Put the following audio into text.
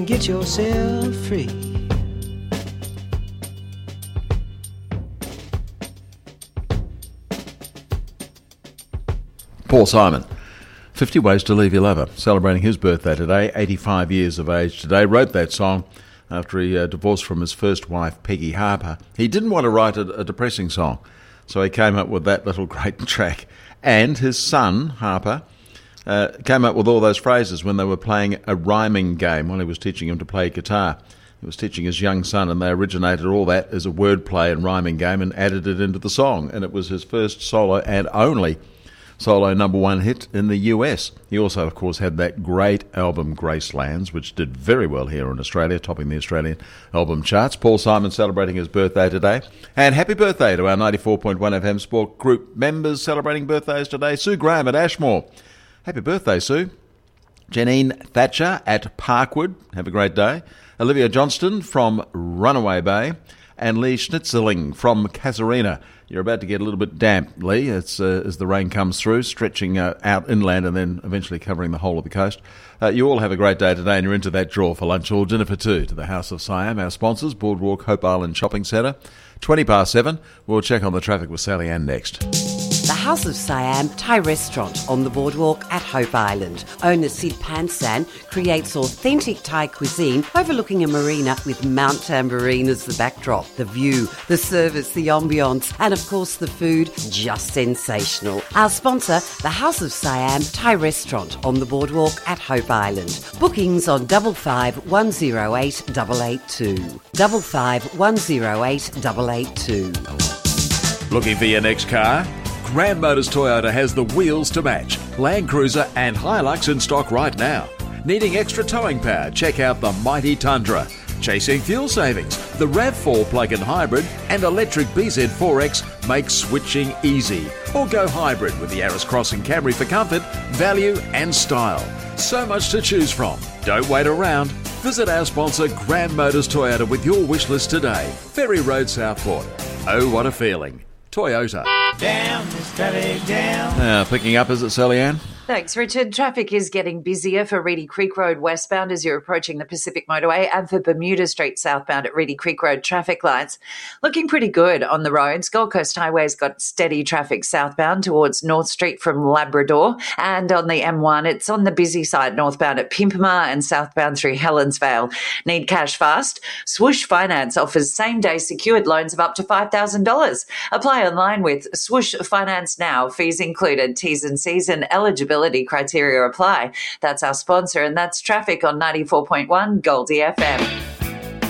Get yourself free. Paul Simon, 50 Ways to Leave Your Lover, celebrating his birthday today, 85 years of age today. Wrote that song after he divorced from his first wife, Peggy Harper. He didn't want to write a depressing song, so he came up with that little great track. And his son, Harper, came up with all those phrases when they were playing a rhyming game while he was teaching him to play guitar. He was teaching his young son, and they originated all that as a wordplay and rhyming game and added it into the song. And it was his first solo and only solo number one hit in the US. He also, of course, had that great album Gracelands, which did very well here in Australia, topping the Australian album charts. Paul Simon celebrating his birthday today. And happy birthday to our 94.1 FM Sport Group members celebrating birthdays today. Sue Graham at Ashmore. Happy birthday, Sue. Janine Thatcher at Parkwood. Have a great day. Olivia Johnston from Runaway Bay. And Lee Schnitzerling from Casuarina. You're about to get a little bit damp, Lee, as the rain comes through, stretching out inland and then eventually covering the whole of the coast. You all have a great day today, and you're into that draw for lunch or dinner for two to the House of Siam, our sponsors, Boardwalk Hope Island Shopping Centre. 7:20. We'll check on the traffic with Sally Ann next. The House of Siam Thai restaurant on the boardwalk at Hope Island. Owner Sid Pansan creates authentic Thai cuisine overlooking a marina with Mount Tambourine as the backdrop. The view, the service, the ambience, and of course the food, just sensational. Our sponsor, the House of Siam Thai restaurant on the boardwalk at Hope Island. Bookings on 55 108 882. 55 108 882. Looking for your next car? Grand Motors Toyota has the wheels to match. Land Cruiser and Hilux in stock right now. Needing extra towing power? Check out the mighty Tundra. Chasing fuel savings? The RAV4 plug-in hybrid and electric BZ4X make switching easy. Or go hybrid with the Yaris Cross and Camry for comfort, value and style. So much to choose from. Don't wait around. Visit our sponsor Grand Motors Toyota with your wish list today. Ferry Road, Southport. Oh, what a feeling. Toyota. Down, this traffic down. Picking up, is it, Sally Ann? Thanks, Richard. Traffic is getting busier for Reedy Creek Road westbound as you're approaching the Pacific Motorway and for Bermuda Street southbound at Reedy Creek Road traffic lights. Looking pretty good on the roads. Gold Coast Highway's got steady traffic southbound towards North Street from Labrador. And on the M1, it's on the busy side northbound at Pimpama and southbound through Helensvale. Need cash fast? Swoosh Finance offers same-day secured loans of up to $5,000. Apply online with Swoosh Finance now. Fees included. T's and C's and eligibility criteria apply. That's our sponsor, and that's traffic on 94.1 Goldie FM.